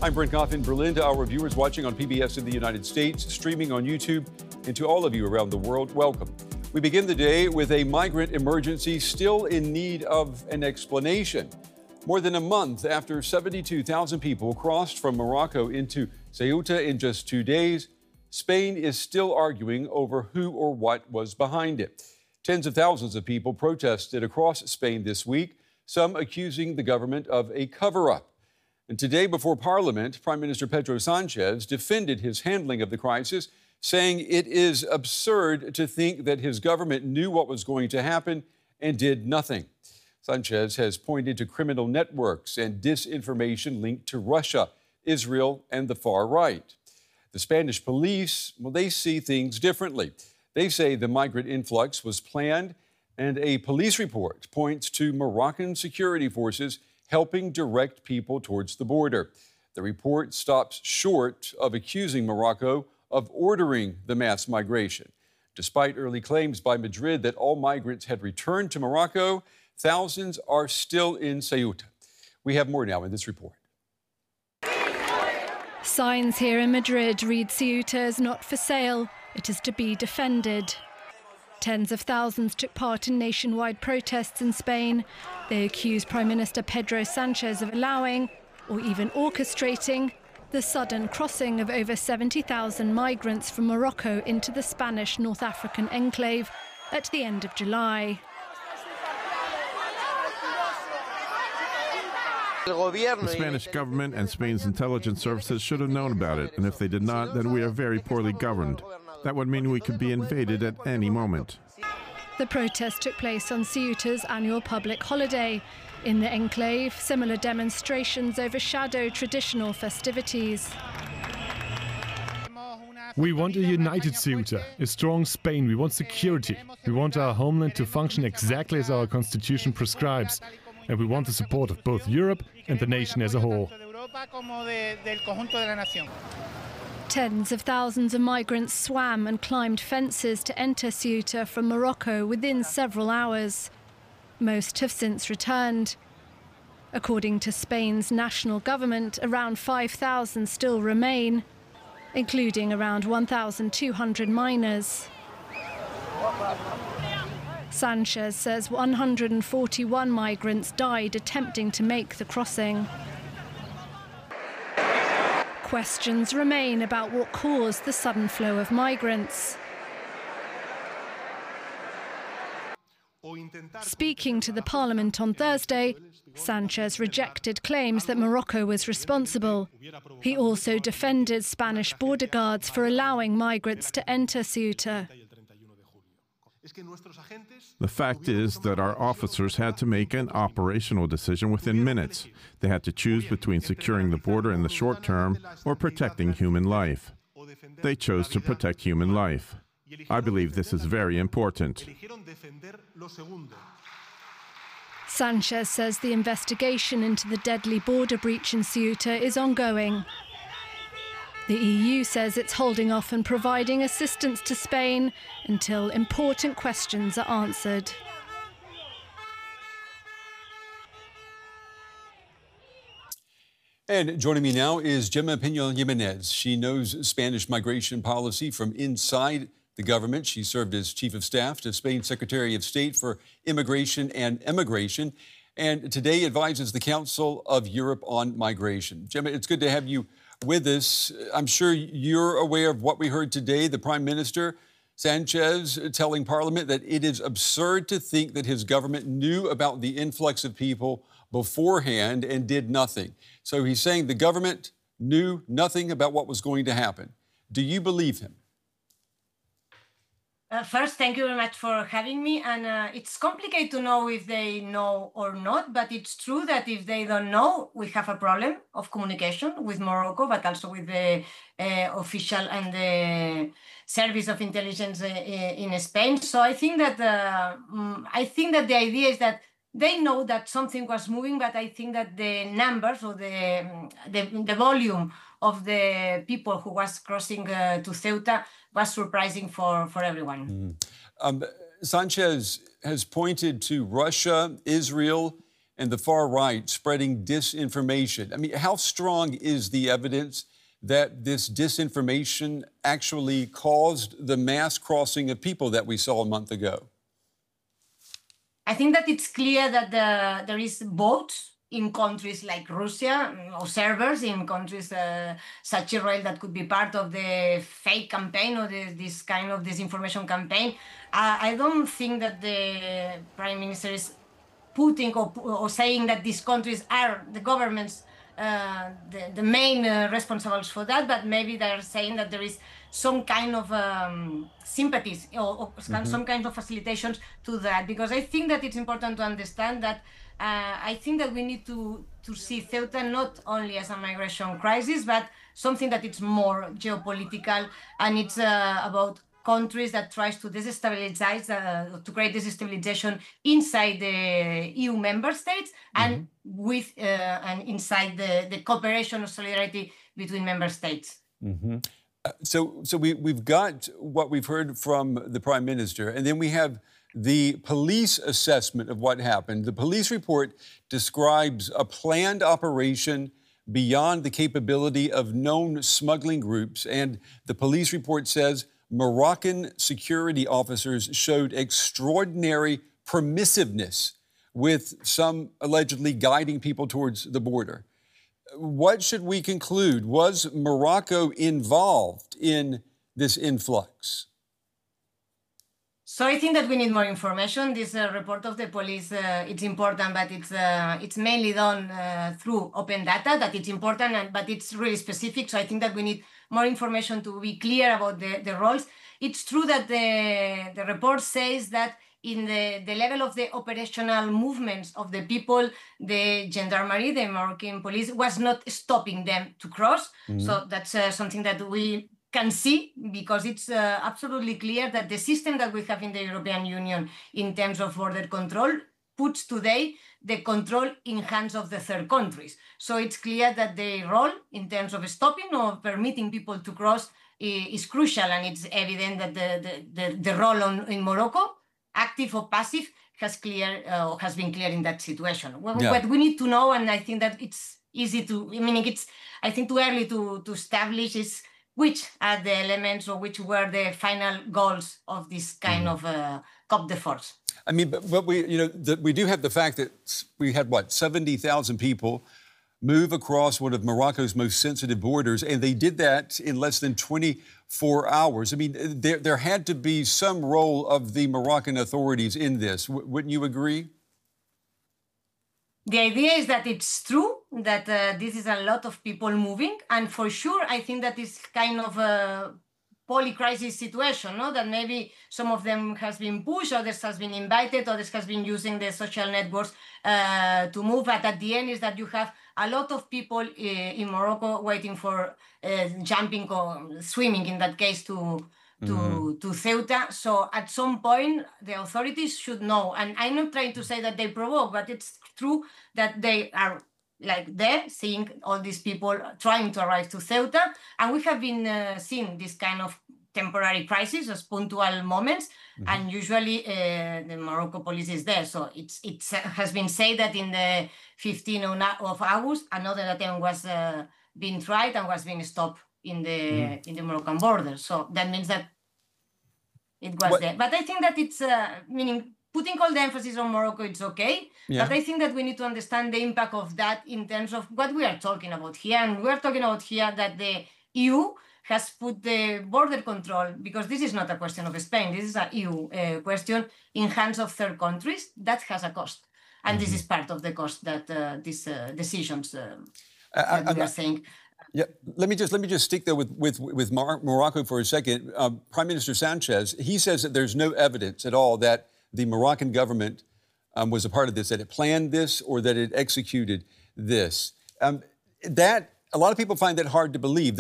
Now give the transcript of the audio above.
I'm Brent Goff in Berlin. To our viewers watching on PBS in the United States, streaming on YouTube, and to all of you around the world, welcome. We begin the day with a migrant emergency still in need of an explanation. More than a month after 72,000 people crossed from Morocco into Ceuta in just 2 days, Spain is still arguing over who or what was behind it. Tens of thousands of people protested across Spain this week, some accusing the government of a cover-up. And today, before Parliament, Prime Minister Pedro Sanchez defended his handling of the crisis, saying it is absurd to think that his government knew what was going to happen and did nothing. Sanchez has pointed to criminal networks and disinformation linked to Russia, Israel, and the far right. The Spanish police, well, they see things differently. They say the migrant influx was planned, and a police report points to Moroccan security forces helping direct people towards the border. The report stops short of accusing Morocco of ordering the mass migration. Despite early claims by Madrid that all migrants had returned to Morocco, thousands are still in Ceuta. We have more now in this report. Signs here in Madrid read Ceuta is not for sale, it is to be defended. Tens of thousands took part in nationwide protests in Spain. They accuse Prime Minister Pedro Sanchez of allowing, or even orchestrating, the sudden crossing of over 70,000 migrants from Morocco into the Spanish North African enclave at the end of July. The Spanish government and Spain's intelligence services should have known about it, and if they did not, then we are very poorly governed. That would mean we could be invaded at any moment. The protest took place on Ceuta's annual public holiday. In the enclave, similar demonstrations overshadow traditional festivities. We want a united Ceuta, a strong Spain. We want security. We want our homeland to function exactly as our constitution prescribes. And we want the support of both Europe and the nation as a whole. Tens of thousands of migrants swam and climbed fences to enter Ceuta from Morocco within several hours. Most have since returned. According to Spain's national government, around 5,000 still remain, including around 1,200 minors. Sanchez says 141 migrants died attempting to make the crossing. Questions remain about what caused the sudden flow of migrants. Speaking to the Parliament on Thursday, Sanchez rejected claims that Morocco was responsible. He also defended Spanish border guards for allowing migrants to enter Ceuta. The fact is that our officers had to make an operational decision within minutes. They had to choose between securing the border in the short term or protecting human life. They chose to protect human life. I believe this is very important. Sanchez says the investigation into the deadly border breach in Ceuta is ongoing. The EU says it's holding off on providing assistance to Spain until important questions are answered. And joining me now is Gemma Piñol-Jimenez. She knows Spanish migration policy from inside the government. She served as Chief of Staff to Spain's Secretary of State for Immigration and Emigration, and today advises the Council of Europe on migration. Gemma, it's good to have you with us. I'm sure you're aware of what we heard today, the Prime Minister, Sanchez, telling Parliament that it is absurd to think that his government knew about the influx of people beforehand and did nothing. So he's saying the government knew nothing about what was going to happen. Do you believe him? First, thank you very much for having me. And it's complicated to know if they know or not, but it's true that if they don't know, we have a problem of communication with Morocco, but also with the official and the service of intelligence in Spain. So I think that the idea is that they know that something was moving, but I think that the numbers or the volume of the people who was crossing to Ceuta was surprising for everyone. Sanchez has pointed to Russia, Israel, and the far right spreading disinformation. I mean, how strong is the evidence that this disinformation actually caused the mass crossing of people that we saw a month ago? I think that it's clear that there is both in countries like Russia, observers in countries such Israel that could be part of the fake campaign or this kind of disinformation campaign. I don't think that the Prime Minister is putting or saying that these countries are the governments the main responsibles for that, but maybe they're saying that there is some kind of sympathies or some kind of facilitations to that, because I think that it's important to understand that I think that we need to see Ceuta not only as a migration crisis, but something that it's more geopolitical, and it's about countries that tries to destabilize, to create destabilization inside the EU member states and with and inside the cooperation or solidarity between member states. So we've got what we've heard from the Prime Minister, and then we have the police assessment of what happened. The police report describes a planned operation beyond the capability of known smuggling groups, and the police report says Moroccan security officers showed extraordinary permissiveness, with some allegedly guiding people towards the border. What should we conclude? Was Morocco involved in this influx? So I think that we need more information. This report of the police, it's important, but it's mainly done through open data, that it's important, but it's really specific. So I think that we need more information to be clear about the roles. It's true that the report says that in the level of the operational movements of the people, the gendarmerie, the Moroccan police, was not stopping them to cross. So that's something that we can see, because it's absolutely clear that the system that we have in the European Union in terms of border control puts today the control in hands of the third countries. So it's clear that the role in terms of stopping or permitting people to cross is crucial, and it's evident that the role in Morocco, active or passive, has been clear in that situation. What we need to know, and I think that it's easy to, I think too early to establish, is which are the elements or which were the final goals of this kind of COP de force. I mean, but we, we do have the fact that we had, 70,000 people move across one of Morocco's most sensitive borders, and they did that in less than 24 hours. I mean, there had to be some role of the Moroccan authorities in this. Wouldn't you agree? The idea is that it's true that this is a lot of people moving, and for sure, I think that is kind of a poly-crisis situation, no? That maybe some of them has been pushed, others has been invited, others has been using the social networks to move. But at the end is that you have a lot of people in Morocco waiting for jumping or swimming, in that case, to Ceuta. So at some point, the authorities should know. And I'm not trying to say that they provoke, but it's true that they are there, seeing all these people trying to arrive to Ceuta. And we have been seeing this kind of temporary crisis as punctual moments. And usually the Morocco police is there. So it has been said that in the 15th of August, another attempt was being tried and was being stopped in the Moroccan border. So that means that it was there. But I think that it's, putting all the emphasis on Morocco, it's okay. Yeah. But I think that we need to understand the impact of that in terms of what we are talking about here. And we're talking about here that the EU has put the border control, because this is not a question of Spain, this is an EU question, in hands of third countries. That has a cost. And this is part of the cost that these decisions that we are saying. Yeah, let me just stick there with Morocco for a second. Prime Minister Sanchez, he says that there's no evidence at all that the Moroccan government was a part of this, that it planned this or that it executed this. A lot of people find that hard to believe.